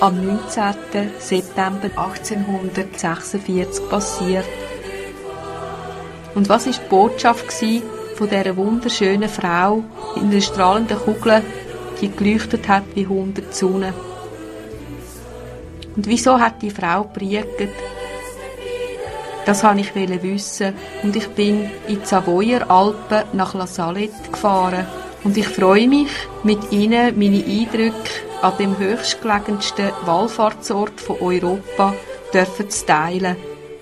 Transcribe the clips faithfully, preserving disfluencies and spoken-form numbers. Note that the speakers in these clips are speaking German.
am neunzehnten September achtzehnhundertsechsundvierzig passiert. Und was war die Botschaft von dieser wunderschönen Frau in einer strahlenden Kugel, die geleuchtet hat wie hundert Sonnen? Und wieso hat die Frau gepredigt? Das wollte ich wissen. Und ich bin in die Savoyer Alpen nach La Salette gefahren. Und ich freue mich, mit Ihnen meine Eindrücke an dem höchstgelegensten Wallfahrtsort von Europa dürfen zu teilen.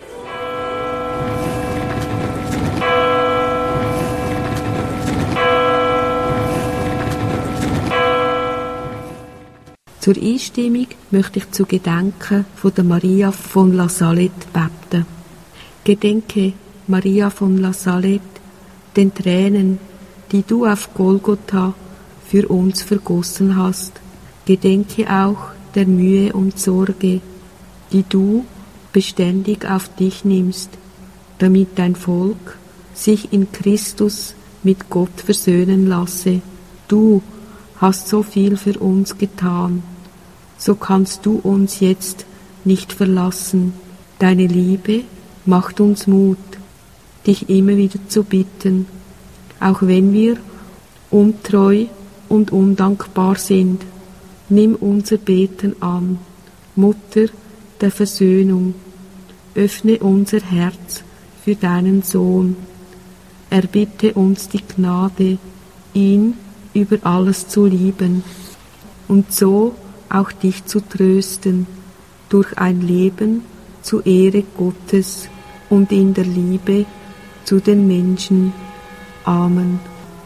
Zur Einstimmung möchte ich zu Gedenken von der Maria von La Salette beten. Gedenke, Maria von La Salette, den Tränen, die du auf Golgotha für uns vergossen hast. Gedenke auch der Mühe und Sorge, die du beständig auf dich nimmst, damit dein Volk sich in Christus mit Gott versöhnen lasse. Du hast so viel für uns getan, so kannst du uns jetzt nicht verlassen. Deine Liebe macht uns Mut, dich immer wieder zu bitten, auch wenn wir untreu und undankbar sind. Nimm unser Beten an, Mutter der Versöhnung. Öffne unser Herz für deinen Sohn. Erbitte uns die Gnade, ihn über alles zu lieben und so auch dich zu trösten, durch ein Leben zur Ehre Gottes und in der Liebe zu den Menschen. Amen.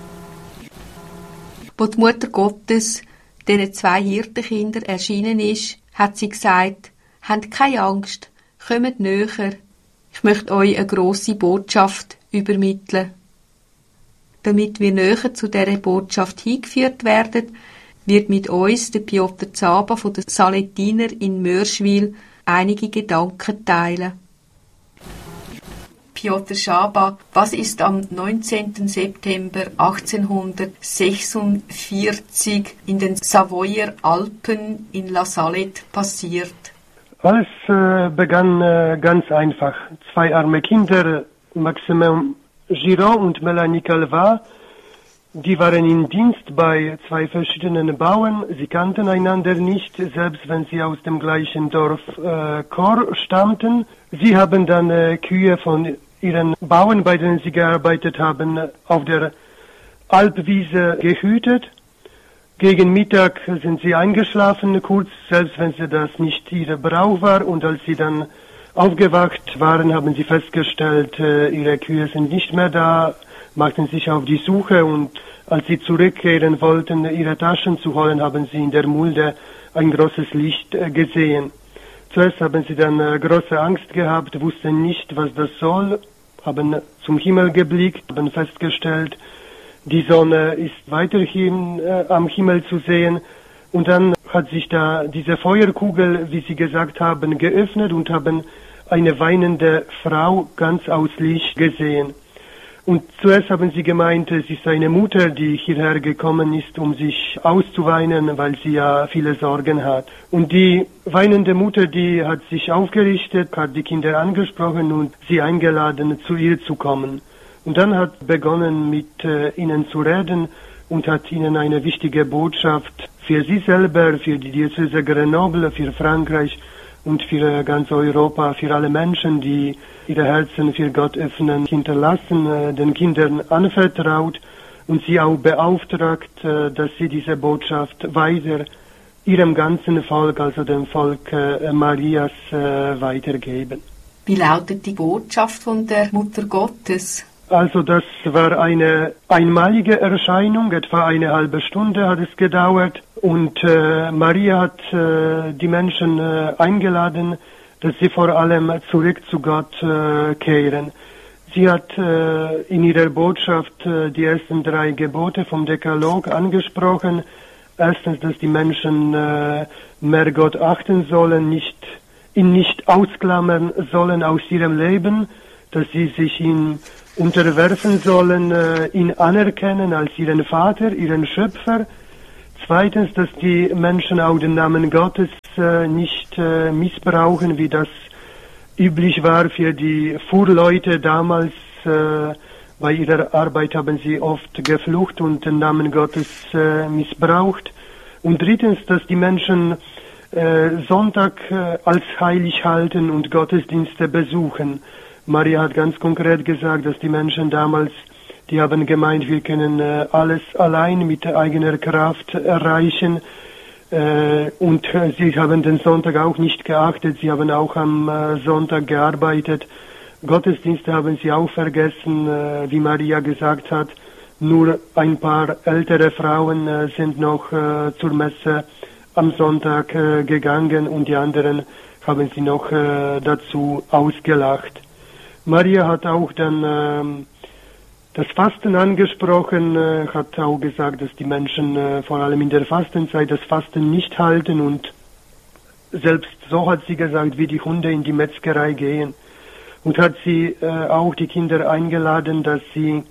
Wo die Mutter Gottes diesen zwei Hirtenkindern erschienen ist, hat sie gesagt, habt keine Angst, kommt näher. Ich möchte euch eine grosse Botschaft übermitteln. Damit wir näher zu dieser Botschaft hingeführt werden, wird mit uns der Piotr Zaba von den Salettiner in Mörschwil einige Gedanken teilen. Piotr Zaba, was ist am neunzehnten September achtzehnhundertsechsundvierzig in den Savoyer Alpen in La Salette passiert? Alles äh, begann äh, ganz einfach. Zwei arme Kinder, Maximin Giraud und Melanie Calvat, die waren in Dienst bei zwei verschiedenen Bauern. Sie kannten einander nicht, selbst wenn sie aus dem gleichen Dorf äh, Chor stammten. Sie haben dann äh, Kühe von ihren Bauern, bei denen sie gearbeitet haben, auf der Alpwiese gehütet. Gegen Mittag sind sie eingeschlafen, kurz, selbst wenn sie das nicht ihr Brauch war. Und als sie dann aufgewacht waren, haben sie festgestellt, äh, ihre Kühe sind nicht mehr da, machten sich auf die Suche, und als sie zurückkehren wollten, ihre Taschen zu holen, haben sie in der Mulde ein großes Licht äh, gesehen. Zuerst haben sie dann äh, große Angst gehabt, wussten nicht, was das soll, haben zum Himmel geblickt, haben festgestellt, die Sonne ist weiterhin äh, am Himmel zu sehen, und dann hat sich da diese Feuerkugel, wie sie gesagt haben, geöffnet und haben eine weinende Frau ganz aus Licht gesehen. Und zuerst haben sie gemeint, es ist eine Mutter, die hierher gekommen ist, um sich auszuweinen, weil sie ja viele Sorgen hat. Und die weinende Mutter, die hat sich aufgerichtet, hat die Kinder angesprochen und sie eingeladen, zu ihr zu kommen. Und dann hat begonnen, mit äh, ihnen zu reden und hat ihnen eine wichtige Botschaft für sie selber, für die Diözese Grenoble, für Frankreich und für ganz Europa, für alle Menschen, die ihre Herzen für Gott öffnen, hinterlassen, äh, den Kindern anvertraut und sie auch beauftragt, äh, dass sie diese Botschaft weiter ihrem ganzen Volk, also dem Volk äh, Marias, äh, weitergeben. Wie lautet die Botschaft von der Mutter Gottes? Also das war eine einmalige Erscheinung, etwa eine halbe Stunde hat es gedauert, und äh, Maria hat äh, die Menschen äh, eingeladen, dass sie vor allem zurück zu Gott äh, kehren. Sie hat äh, in ihrer Botschaft äh, die ersten drei Gebote vom Dekalog angesprochen. Erstens, dass die Menschen äh, mehr Gott achten sollen, nicht, ihn nicht ausklammern sollen aus ihrem Leben, dass sie sich ihm unterwerfen sollen, äh, ihn anerkennen als ihren Vater, ihren Schöpfer. Zweitens, dass die Menschen auch den Namen Gottes äh, nicht äh, missbrauchen, wie das üblich war für die Fuhrleute damals. Äh, bei ihrer Arbeit haben sie oft geflucht und den Namen Gottes äh, missbraucht. Und drittens, dass die Menschen äh, Sonntag äh, als heilig halten und Gottesdienste besuchen. Maria hat ganz konkret gesagt, dass die Menschen damals, die haben gemeint, wir können äh, alles allein mit eigener Kraft erreichen. Äh, und äh, sie haben den Sonntag auch nicht geachtet. Sie haben auch am äh, Sonntag gearbeitet. Gottesdienste haben sie auch vergessen, äh, wie Maria gesagt hat. Nur ein paar ältere Frauen äh, sind noch äh, zur Messe am Sonntag äh, gegangen und die anderen haben sie noch äh, dazu ausgelacht. Maria hat auch dann äh, das Fasten angesprochen, äh, hat auch gesagt, dass die Menschen äh, vor allem in der Fastenzeit das Fasten nicht halten und selbst so hat sie gesagt, wie die Hunde in die Metzgerei gehen. Und hat sie äh, auch die Kinder eingeladen, dass sie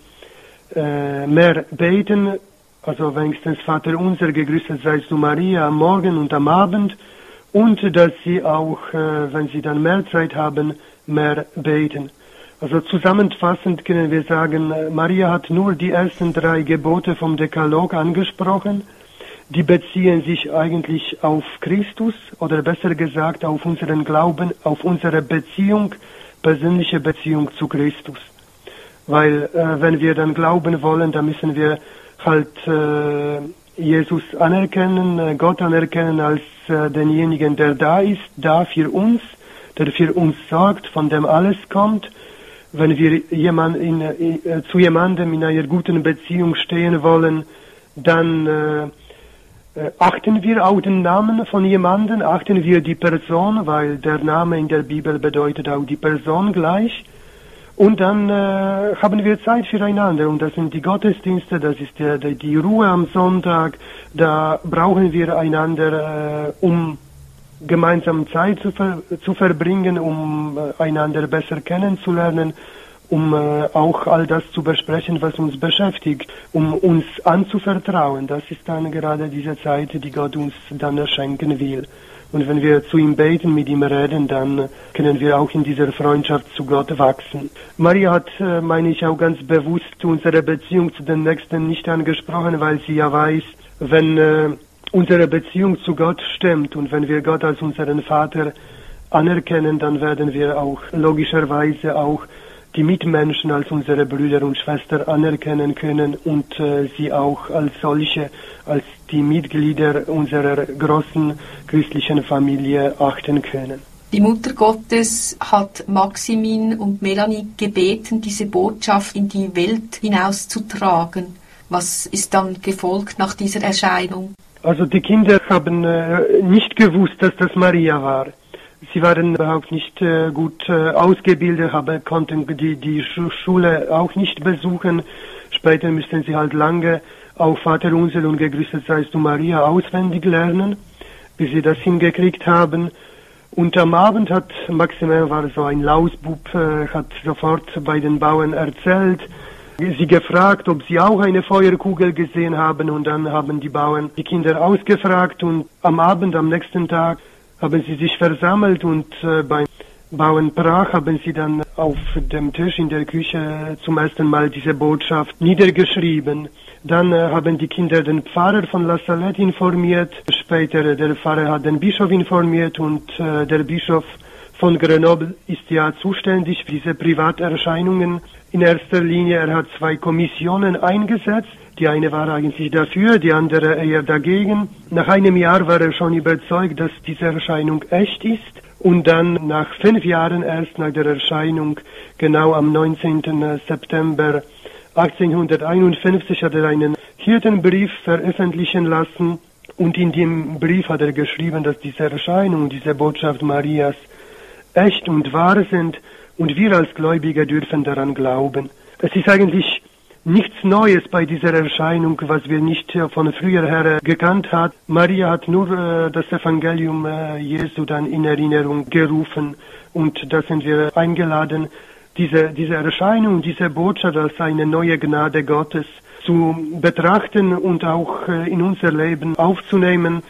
äh, mehr beten, also wenigstens Vater unser, gegrüßet seist du Maria, am Morgen und am Abend, und dass sie auch, äh, wenn sie dann mehr Zeit haben, mehr beten. Also zusammenfassend können wir sagen, Maria hat nur die ersten drei Gebote vom Dekalog angesprochen. Die beziehen sich eigentlich auf Christus, oder besser gesagt auf unseren Glauben, auf unsere Beziehung, persönliche Beziehung zu Christus. Weil äh, wenn wir dann glauben wollen, dann müssen wir halt äh, Jesus anerkennen, äh, Gott anerkennen als äh, denjenigen, der da ist, da für uns, der für uns sorgt, von dem alles kommt. Wenn wir jemand in, äh, zu jemandem in einer guten Beziehung stehen wollen, dann äh, äh, achten wir auch den Namen von jemandem, achten wir die Person, weil der Name in der Bibel bedeutet auch die Person gleich. Und dann äh, haben wir Zeit füreinander und das sind die Gottesdienste, das ist der, der, die Ruhe am Sonntag, da brauchen wir einander, äh, um gemeinsam Zeit zu, ver zu verbringen, um äh, einander besser kennenzulernen, um äh, auch all das zu besprechen, was uns beschäftigt, um uns anzuvertrauen. Das ist dann gerade diese Zeit, die Gott uns dann schenken will. Und wenn wir zu ihm beten, mit ihm reden, dann können wir auch in dieser Freundschaft zu Gott wachsen. Maria hat, äh, meine ich, auch ganz bewusst unsere Beziehung zu den Nächsten nicht angesprochen, weil sie ja weiß, wenn äh, unsere Beziehung zu Gott stimmt und wenn wir Gott als unseren Vater anerkennen, dann werden wir auch logischerweise auch die Mitmenschen als unsere Brüder und Schwestern anerkennen können und äh, sie auch als solche, als die Mitglieder unserer großen christlichen Familie achten können. Die Mutter Gottes hat Maximin und Melanie gebeten, diese Botschaft in die Welt hinauszutragen. Was ist dann gefolgt nach dieser Erscheinung? Also die Kinder haben äh, nicht gewusst, dass das Maria war. Sie waren überhaupt nicht äh, gut äh, ausgebildet, haben, konnten die, die Schule auch nicht besuchen. Später müssten sie halt lange auch Vater unser und gegrüßet seist du Maria auswendig lernen, bis sie das hingekriegt haben. Und am Abend hat Maximin, war so ein Lausbub, äh, hat sofort bei den Bauern erzählt, sie gefragt, ob sie auch eine Feuerkugel gesehen haben, und dann haben die Bauern die Kinder ausgefragt und am Abend, am nächsten Tag, haben sie sich versammelt und äh, beim Bauern Prach haben sie dann auf dem Tisch in der Küche zum ersten Mal diese Botschaft niedergeschrieben. Dann äh, haben die Kinder den Pfarrer von La Salette informiert, später äh, der Pfarrer hat den Bischof informiert und äh, der Bischof von Grenoble ist ja zuständig für diese Privaterscheinungen. In erster Linie, er hat zwei Kommissionen eingesetzt. Die eine war eigentlich dafür, die andere eher dagegen. Nach einem Jahr war er schon überzeugt, dass diese Erscheinung echt ist. Und dann nach fünf Jahren erst nach der Erscheinung, genau am neunzehnten September achtzehnhunderteinundfünfzig, hat er einen Hirtenbrief veröffentlichen lassen. Und in dem Brief hat er geschrieben, dass diese Erscheinung, diese Botschaft Marias echt und wahr sind. Und wir als Gläubige dürfen daran glauben. Es ist eigentlich nichts Neues bei dieser Erscheinung, was wir nicht von früher her gekannt haben. Maria hat nur äh, das Evangelium äh, Jesu dann in Erinnerung gerufen und da sind wir eingeladen, diese, diese Erscheinung, diese Botschaft als eine neue Gnade Gottes zu betrachten und auch äh, in unser Leben aufzunehmen.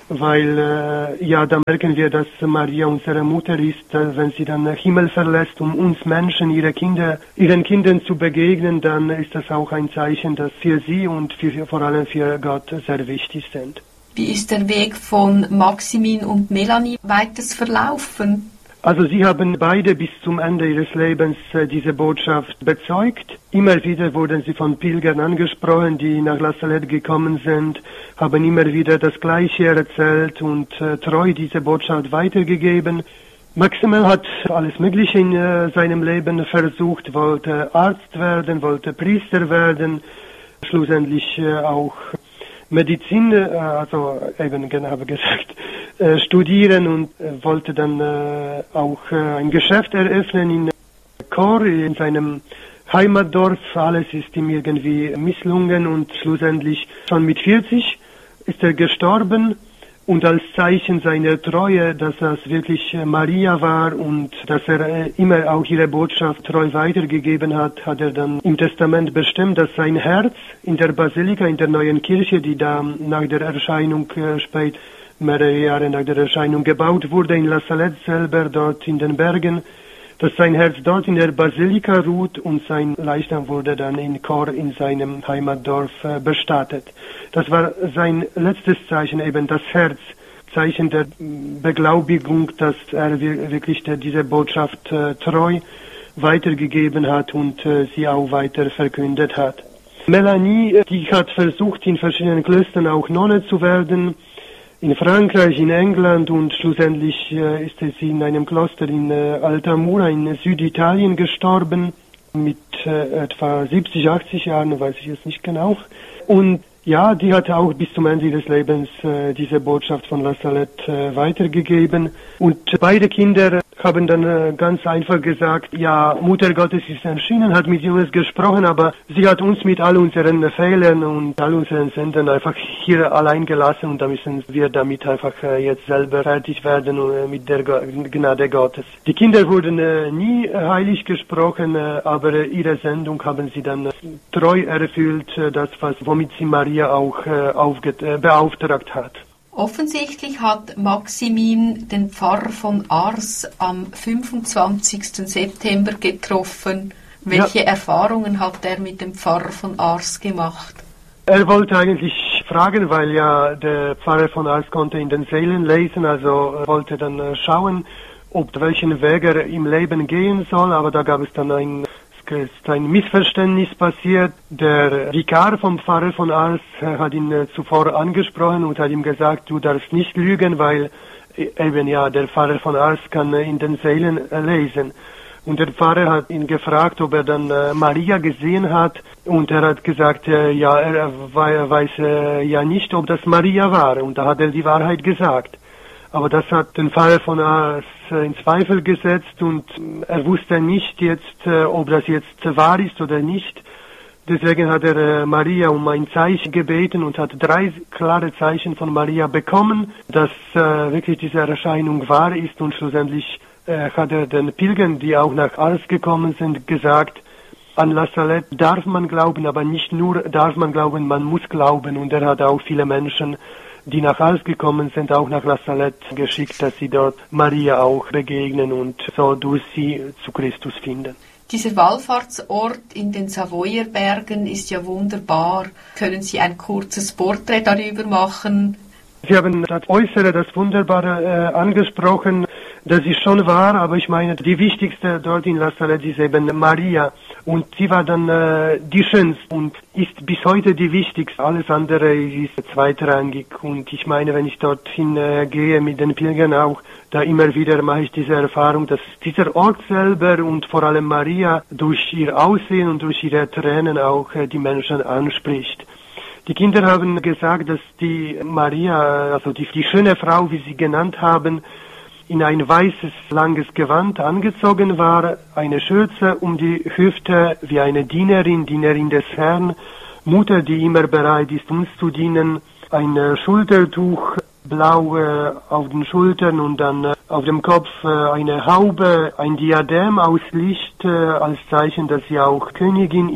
weil äh, ja, da merken wir, dass Maria unsere Mutter ist, äh, wenn sie dann den Himmel verlässt, um uns Menschen, ihre Kinder, ihren Kindern zu begegnen, dann ist das auch ein Zeichen, dass für sie und für, vor allem für Gott sehr wichtig sind. Wie ist der Weg von Maximin und Melanie weiters verlaufen? Also sie haben beide bis zum Ende ihres Lebens äh, diese Botschaft bezeugt. Immer wieder wurden sie von Pilgern angesprochen, die nach La Salette gekommen sind, haben immer wieder das Gleiche erzählt und äh, treu diese Botschaft weitergegeben. Maximin hat alles Mögliche in äh, seinem Leben versucht, wollte Arzt werden, wollte Priester werden, schlussendlich äh, auch Medizin, äh, also eben genau habe gesagt, äh, studieren und äh, wollte dann äh, auch äh, ein Geschäft eröffnen in Chor, in seinem Heimatdorf. Alles ist ihm irgendwie misslungen und schlussendlich schon mit vierzig ist er gestorben. Und als Zeichen seiner Treue, dass das wirklich Maria war und dass er immer auch ihre Botschaft treu weitergegeben hat, hat er dann im Testament bestimmt, dass sein Herz in der Basilika, in der neuen Kirche, die da nach der Erscheinung spät, mehrere Jahre nach der Erscheinung gebaut wurde, in La Salette selber, dort in den Bergen, dass sein Herz dort in der Basilika ruht und sein Leichnam wurde dann in Chor in seinem Heimatdorf äh, bestattet. Das war sein letztes Zeichen, eben das Herz, Zeichen der Beglaubigung, dass er wirklich der, diese Botschaft äh, treu weitergegeben hat und äh, sie auch weiter verkündet hat. Melanie, die hat versucht, in verschiedenen Klöstern auch Nonne zu werden, in Frankreich, in England und schlussendlich äh, ist sie in einem Kloster in äh, Altamura in Süditalien gestorben mit äh, etwa siebzig, achtzig Jahren, weiß ich jetzt nicht genau. Und ja, die hat auch bis zum Ende ihres Lebens äh, diese Botschaft von La Salette äh, weitergegeben. Und beide Kinder haben dann äh, ganz einfach gesagt, ja, Mutter Gottes ist erschienen, hat mit uns gesprochen, aber sie hat uns mit all unseren Fehlern und all unseren Sünden einfach hier allein gelassen und da müssen wir damit einfach äh, jetzt selber fertig werden äh, mit der Go- Gnade Gottes. Die Kinder wurden äh, nie äh, heilig gesprochen, äh, aber äh, ihre Sendung haben sie dann äh, treu erfüllt, äh, das was womit sie Maria auch äh, aufge- äh, beauftragt hat. Offensichtlich hat Maximin den Pfarrer von Ars am fünfundzwanzigsten September getroffen. Welche ja. Erfahrungen hat er mit dem Pfarrer von Ars gemacht? Er wollte eigentlich fragen, weil ja der Pfarrer von Ars konnte in den Seelen lesen, also wollte dann schauen, ob welchen Weg er im Leben gehen soll, aber da gab es dann ein ist ein Missverständnis passiert. Der Vikar vom Pfarrer von Ars hat ihn äh, zuvor angesprochen und hat ihm gesagt, du darfst nicht lügen, weil äh, eben ja der Pfarrer von Ars kann äh, in den Seelen äh, lesen. Und der Pfarrer hat ihn gefragt, ob er dann äh, Maria gesehen hat und er hat gesagt, äh, ja, er weiß äh, ja nicht, ob das Maria war und da hat er die Wahrheit gesagt. Aber das hat den Pfarrer von Ars in Zweifel gesetzt und er wusste nicht jetzt, ob das jetzt wahr ist oder nicht. Deswegen hat er Maria um ein Zeichen gebeten und hat drei klare Zeichen von Maria bekommen, dass wirklich diese Erscheinung wahr ist und schlussendlich hat er den Pilgern, die auch nach Ars gekommen sind, gesagt, an La Salette darf man glauben, aber nicht nur darf man glauben, man muss glauben. Und er hat auch viele Menschen, die nach Ars gekommen sind, auch nach La Salette geschickt, dass sie dort Maria auch begegnen und so durch sie zu Christus finden. Dieser Wallfahrtsort in den Savoyerbergen ist ja wunderbar. Können Sie ein kurzes Porträt darüber machen? Sie haben das Äußere, das Wunderbare äh, angesprochen. Das ist schon wahr, aber ich meine, die wichtigste dort in La Salette ist eben Maria. Und sie war dann äh, die schönste und ist bis heute die wichtigste. Alles andere ist zweitrangig. Und ich meine, wenn ich dorthin äh, gehe mit den Pilgern auch, da immer wieder mache ich diese Erfahrung, dass dieser Ort selber und vor allem Maria durch ihr Aussehen und durch ihre Tränen auch äh, die Menschen anspricht. Die Kinder haben gesagt, dass die Maria, also die, die schöne Frau, wie sie genannt haben, in ein weißes, langes Gewand angezogen war, eine Schürze um die Hüfte, wie eine Dienerin, Dienerin des Herrn, Mutter, die immer bereit ist, uns zu dienen, ein Schultertuch, blau äh, auf den Schultern und dann äh, auf dem Kopf äh, eine Haube, ein Diadem aus Licht, äh, als Zeichen, dass sie auch Königin ist.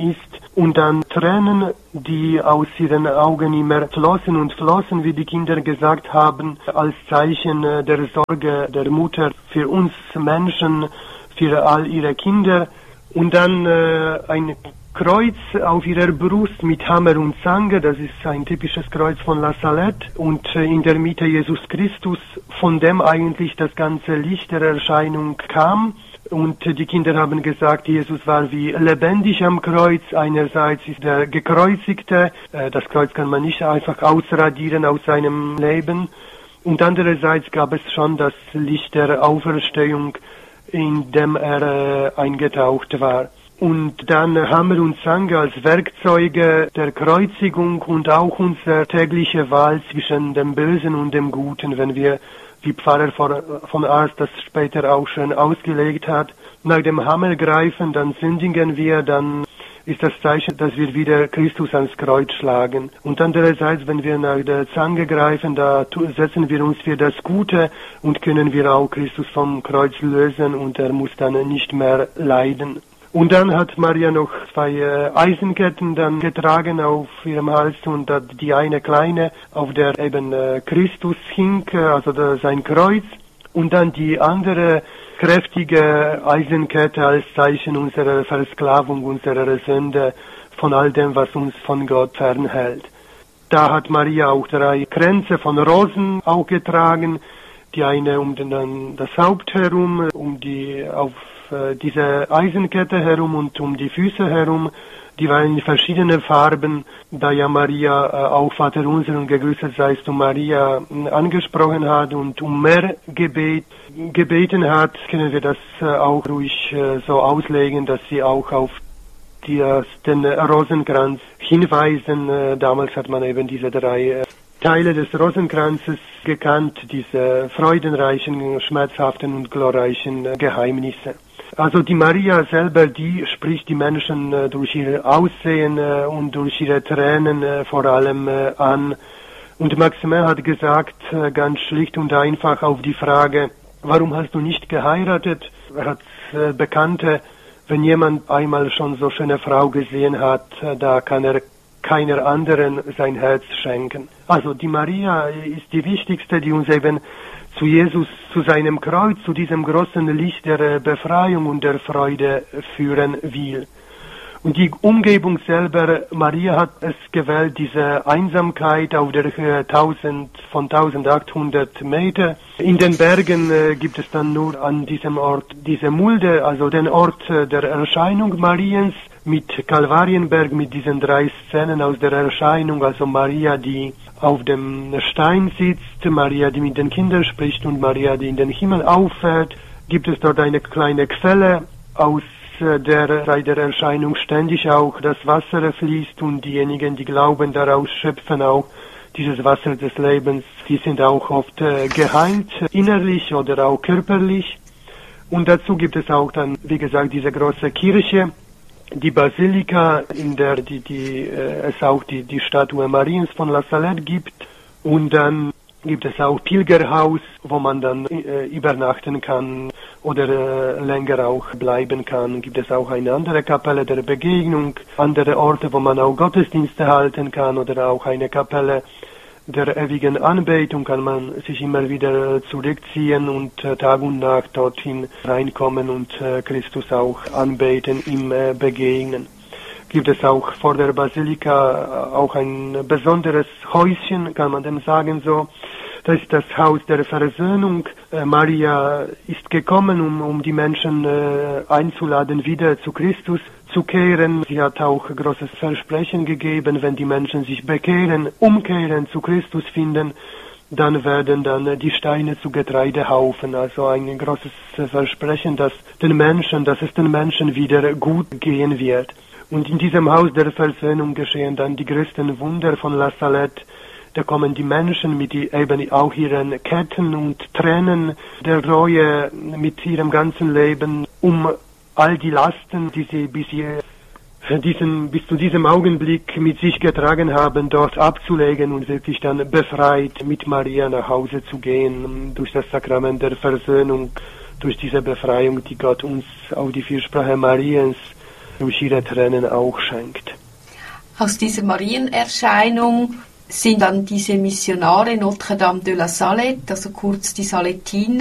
und dann Tränen, die aus ihren Augen immer flossen und flossen, wie die Kinder gesagt haben, als Zeichen der Sorge der Mutter für uns Menschen, für all ihre Kinder. Und dann äh, ein Kreuz auf ihrer Brust mit Hammer und Zange, das ist ein typisches Kreuz von La Salette, und äh, in der Mitte Jesus Christus, von dem eigentlich das ganze Licht der Erscheinung kam. Und die Kinder haben gesagt, Jesus war wie lebendig am Kreuz. Einerseits ist er gekreuzigte, das Kreuz kann man nicht einfach ausradieren aus seinem Leben. Und andererseits gab es schon das Licht der Auferstehung, in dem er eingetaucht war. Und dann Hammer und Zange als Werkzeuge der Kreuzigung und auch unsere tägliche Wahl zwischen dem Bösen und dem Guten, wenn wir, wie Pfarrer von Ars das später auch schon ausgelegt hat, nach dem Hammer greifen, dann sündigen wir, dann ist das Zeichen, dass wir wieder Christus ans Kreuz schlagen. Und andererseits, wenn wir nach der Zange greifen, da setzen wir uns für das Gute und können wir auch Christus vom Kreuz lösen und er muss dann nicht mehr leiden. Und dann hat Maria noch zwei äh, Eisenketten dann getragen auf ihrem Hals und äh, die eine kleine, auf der eben äh, Christus hing, äh, also da, sein Kreuz, und dann die andere kräftige Eisenkette als Zeichen unserer Versklavung, unserer Sünde, von all dem, was uns von Gott fernhält. Da hat Maria auch drei Kränze von Rosen auch getragen, die eine um den, dann das Haupt herum, um die auf diese Eisenkette herum und um die Füße herum, die waren in verschiedenen Farben, da ja Maria auch Vater unser und gegrüßet seist du Maria angesprochen hat und um mehr Gebet gebeten hat, können wir das auch ruhig so auslegen, dass sie auch auf die, den Rosenkranz hinweisen. Damals hat man eben diese drei Teile des Rosenkranzes gekannt, diese freudenreichen, schmerzhaften und glorreichen Geheimnisse. Also die Maria selber, die spricht die Menschen äh, durch ihr Aussehen äh, und durch ihre Tränen äh, vor allem äh, an. Und Maximin hat gesagt, äh, ganz schlicht und einfach auf die Frage, warum hast du nicht geheiratet? Er hat äh, Bekannte, wenn jemand einmal schon so schöne Frau gesehen hat, äh, da kann er keiner anderen sein Herz schenken. Also die Maria ist die wichtigste, die uns eben zu Jesus, zu seinem Kreuz, zu diesem großen Licht der Befreiung und der Freude führen will. Und die Umgebung selber, Maria hat es gewählt, diese Einsamkeit auf der Höhe tausend, von eintausendachthundert Meter. In den Bergen äh, gibt es dann nur an diesem Ort diese Mulde, also den Ort äh, der Erscheinung Mariens mit Kalvarienberg, mit diesen drei Szenen aus der Erscheinung, also Maria, die auf dem Stein sitzt, Maria, die mit den Kindern spricht und Maria, die in den Himmel auffährt. Gibt es dort eine kleine Quelle, aus der seit der Erscheinung ständig auch das Wasser fließt und diejenigen, die glauben, daraus schöpfen auch dieses Wasser des Lebens, die sind auch oft äh, geheilt, innerlich oder auch körperlich. Und dazu gibt es auch dann, wie gesagt, diese große Kirche, die Basilika, in der die, die, äh, es auch die, die Statue Mariens von La Salette gibt. Und dann gibt es auch Pilgerhaus, wo man dann äh, übernachten kann oder äh, länger auch bleiben kann. Gibt es auch eine andere Kapelle der Begegnung, andere Orte, wo man auch Gottesdienste halten kann oder auch eine Kapelle der ewigen Anbetung, kann man sich immer wieder zurückziehen und äh, Tag und Nacht dorthin reinkommen und äh, Christus auch anbeten, ihm äh, begegnen. Gibt es auch vor der Basilika auch ein besonderes Häuschen, kann man dem sagen so. Das ist das Haus der Versöhnung. Äh, Maria ist gekommen, um, um die Menschen äh, einzuladen, wieder zu Christus zu kehren. Sie hat auch großes Versprechen gegeben, wenn die Menschen sich bekehren, umkehren, zu Christus finden, dann werden dann die Steine zu Getreidehaufen. Also ein großes Versprechen, dass den Menschen, dass es den Menschen wieder gut gehen wird. Und in diesem Haus der Versöhnung geschehen dann die größten Wunder von La Salette. Da kommen die Menschen mit die, eben auch ihren Ketten und Tränen der Reue, mit ihrem ganzen Leben, um all die Lasten, die sie bis, hier, diesen, bis zu diesem Augenblick mit sich getragen haben, dort abzulegen und wirklich dann befreit mit Maria nach Hause zu gehen, durch das Sakrament der Versöhnung, durch diese Befreiung, die Gott uns auf die Fürsprache Mariens durch ihre Tränen auch schenkt. Aus dieser Marienerscheinung sind dann diese Missionare Notre Dame de la Salette, also kurz die Saletiner,